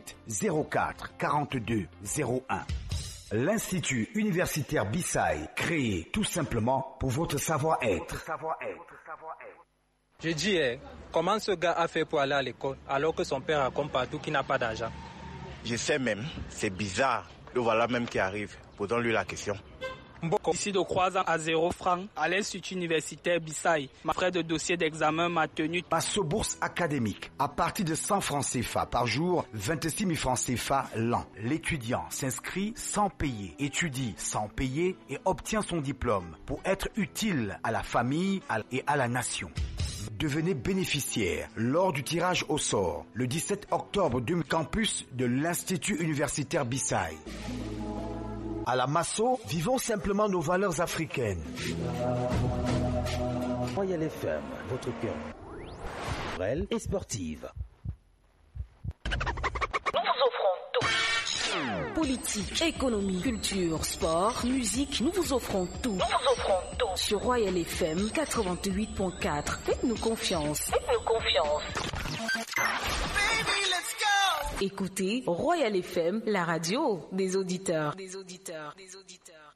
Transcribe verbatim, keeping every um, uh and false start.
huit zéro quatre quarante-deux zéro un. L'Institut universitaire Bissaï, créé tout simplement pour votre savoir-être. Je dis, eh, comment ce gars a fait pour aller à l'école alors que son père raconte partout qu'il n'a pas d'argent? Je sais même, c'est bizarre. Le voilà même qui arrive. Posons-lui la question. Ici de trois ans à zéro franc, à l'Institut universitaire Bissaï, ma frais de dossier d'examen m'a tenu. Passe bourse académique. À partir de cent francs C F A par jour, vingt-six mille francs C F A l'an. L'étudiant s'inscrit sans payer, étudie sans payer et obtient son diplôme pour être utile à la famille et à la nation. Devenez bénéficiaire lors du tirage au sort le dix-sept octobre du campus de l'Institut universitaire Bissaï. À la Masso, vivons simplement nos valeurs africaines. Royal F M, votre cœur culturel et sportive. Nous vous offrons tout. Politique, économie, culture, sport, musique, nous vous offrons tout. Nous vous offrons tout. Sur Royal F M quatre-vingt-huit point quatre. Faites-nous confiance. Faites-nous confiance. Baby, let's go. Écoutez Royal F M, la radio des auditeurs. Des auditeurs. Des auditeurs.